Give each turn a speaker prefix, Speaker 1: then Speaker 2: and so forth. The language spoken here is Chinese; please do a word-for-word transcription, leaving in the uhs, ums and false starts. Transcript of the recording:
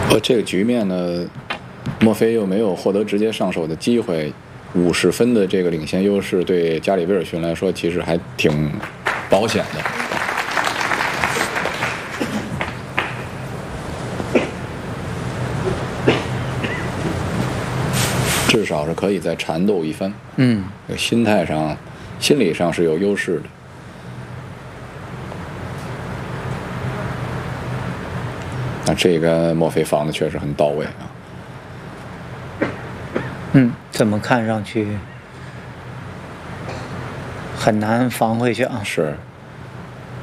Speaker 1: 呃，这个局面呢，莫非又没有获得直接上手的机会，五十分的这个领先优势对加里威尔逊来说，其实还挺保险的。至少是可以再缠斗一番。
Speaker 2: 嗯，
Speaker 1: 心态上、心理上是有优势的。那这个莫非防的确实很到位啊。
Speaker 2: 嗯，怎么看上去很难防回去啊？
Speaker 1: 是。